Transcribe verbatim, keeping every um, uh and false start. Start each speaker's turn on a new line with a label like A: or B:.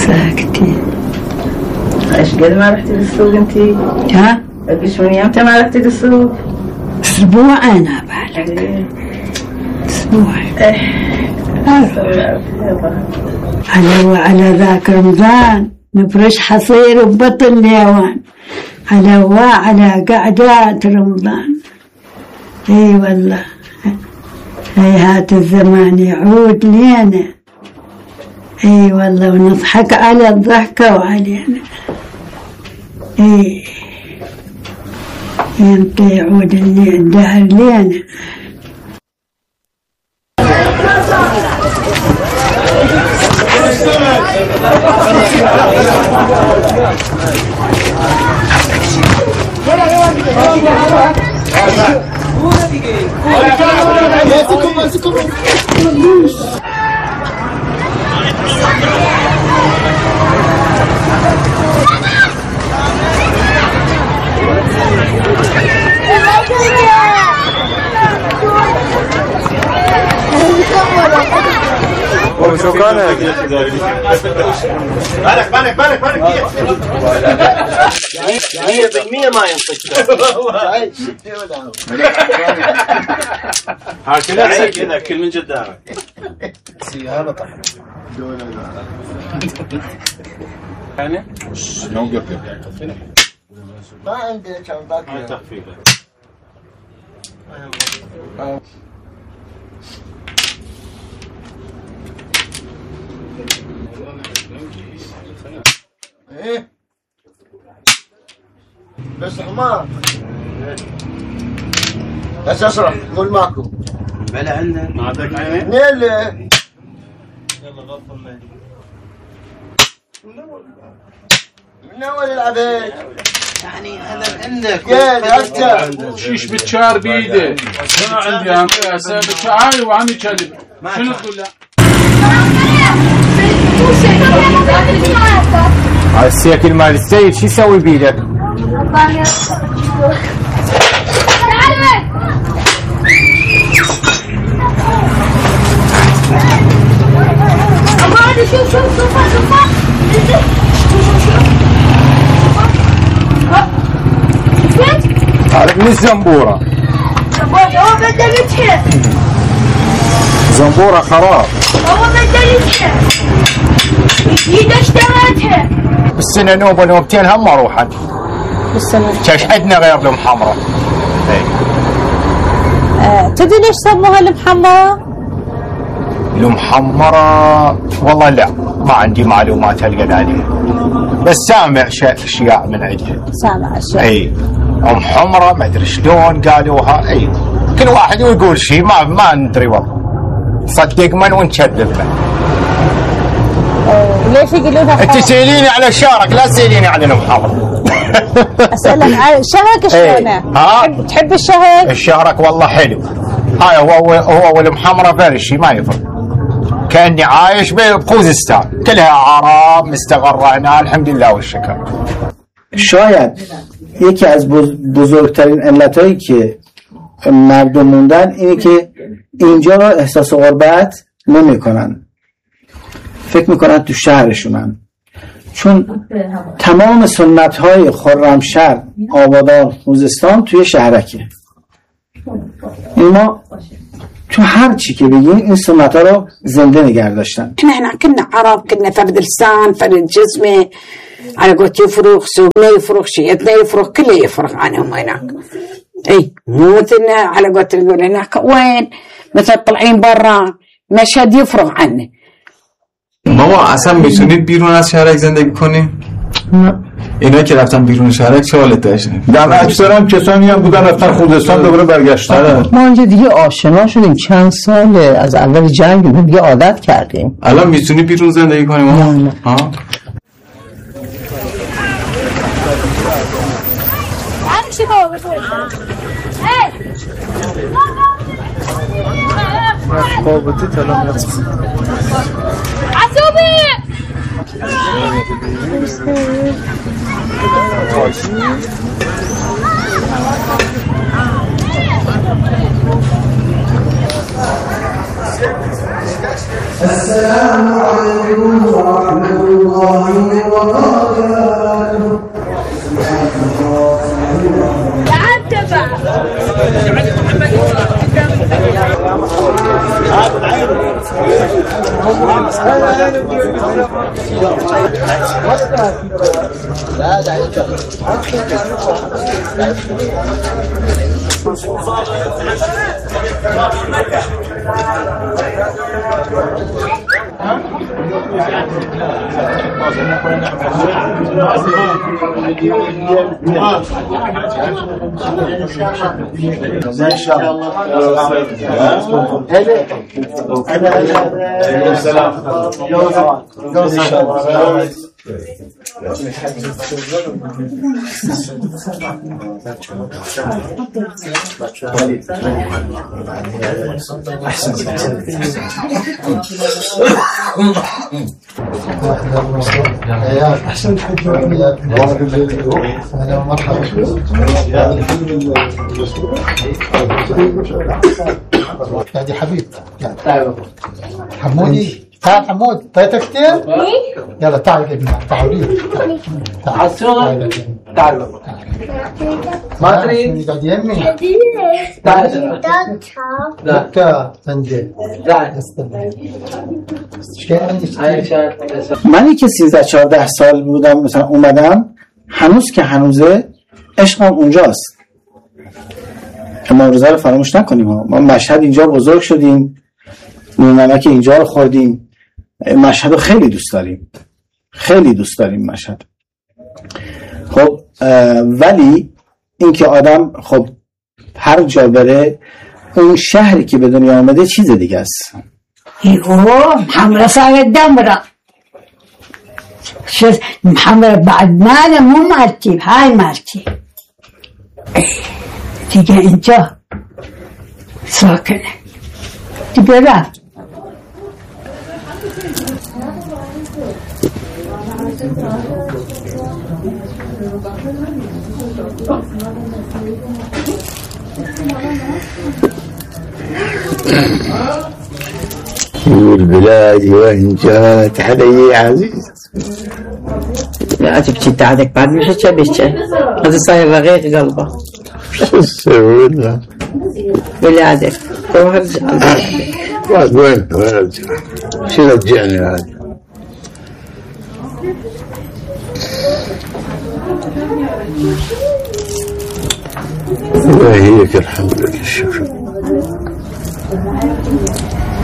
A: ساكتين.
B: ايش قد ما رحتي للسوق انتي؟
A: ها؟
B: ايش من يومتى ما رحتي للسوق؟
A: اسبوع انا بالك. اسبوع. على وعلى ذاك رمضان نفرش حصير وبطل ليوان على وعلى قعدات رمضان. اي والله هيهات الزمان يعود لينا. اي والله ونضحك على الضحكة وعلينا. اي يمتى يعود الدهر لينا.
C: شو كان بالك بالك بالك بالك يعني بالمية ما ينطق هكذا كذا كل من جدارك سيارة طحن يعني شنو قلت ما عندي شنطات ما تخفيفة ايه بس حمار بس اشرح قول ماكو بلا عندنا ما عندك عينين نيل يلا غفر لي من اول العبيد يعني هذا عندك يا اكثر
D: شيش بتشار بيده ما عندي انا بتشعاري وعمي كذب شنو تقول لا
C: هاي السيكل مال السيد شو يسوي بيدك؟
E: شوف شوف شوف
C: هذا من الزنبورة
E: هو بدل يتحف
C: زنبورة خراب
E: هو بدل يتحف يده اشتريتها
C: بالسنة نوبة نوبتين هم اروحن بالسنة كاش عندنا غير لم حمراء
F: آه، تدري ليش سموها المحمرة؟
C: المحمرة والله لا ما عندي معلومات هالقد عليها بس سامع اشياء من عندها
F: سامع اشياء
C: اي ام حمراء ما ادري شلون قالوها اي كل واحد يقول شيء ما ما ندري والله صدق من ونكذب من
F: ليش يقولونها
C: انت تسأليني على الشارك لا تسأليني على المحمرة
F: اسألك على الشهك شلونه؟ تحب تحب الشهك؟
C: الشهرك والله حلو هاي هو هو والمحمرة فرشي ما يفرق كأني عايش بخوزستان كلها عرب مستقرة هنا الحمد لله والشكر.
G: شاید یکی از بزرگترین علتایی که مردم موندن اینه که اینجا رو احساس غربت نمی کنن فکر میکنن تو شهرشونن چون تمام سنت های خرمشهر آبادان خوزستان توی شهرکه این ما تو هر چی که بگیم این سنت ها رو زنده نگه داشتن.
A: احنا هنا كنا عرب كنا فرد لسان فرد جسمي على قولت يفرغ سوقنا يفرغ شيئتنا يفرغ كله يفرغ عنهم هناك اي مو مثلنا على قولت نقول هناك وين مثل طلعين برا مشهد يفرغ عنه.
H: ماما اصلا میتونید بیرون از شهرک زندگی کنی؟ نه اینا که رفتن بیرون شهرک چه حالت داشتن؟
I: در اکثرا کسانی هم بودن رفتن خوزستان دوباره برگشتن.
J: ما اینجا دیگه آشنا شدیم چند سال از اول جنگ دیگه عادت کردیم.
H: الان میتونی بیرون زندگی کنی ماما؟
J: نه نه
H: ها؟
I: رقابتی تلامت
E: عصوبي
K: السلام عليكم ورحمة الله ان شاء الله.
L: احسن يا حبيب حمودي تعال حمود تعال كتير يلا تعال يا ابني تعال تعال تعال ما تريد قاعد يمي تعال لا سنجي
G: منی که سیزده چهارده سال بودم مثلا اومدم هنوز که هنوزه عشقم اونجاست. ما روزا رو فراموش نکنیم. ما مشهد اینجا بزرگ شدیم، نونمک اینجا رو خوردیم، مشهد رو خیلی دوست داریم، خیلی دوست داریم مشهد. خب ولی این که آدم خب هر جا بره اون شهری که به دنیا آمده چیز دیگه است.
M: يقولوا محمرة صارت دمرة شو محمرة بعد ماذا مو مالتي هاي مالتي تيجي انت ساكنة تيجي لا
N: والبلاد وين جات علي عزيز
O: لا تبكي تعدك بعد مش تبكي هذا صاير رغيق قلبه
N: شو تسوي لنا
O: بلادك وارجع
N: بعد وين وين ارجع شو رجعني هذا الله يهيك الحمد لله الشكر